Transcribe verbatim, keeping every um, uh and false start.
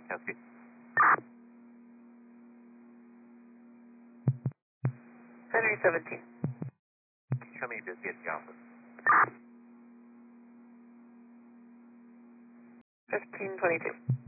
Godspeed. Henry seventeen. Show me busy at the office. fifteen twenty-two.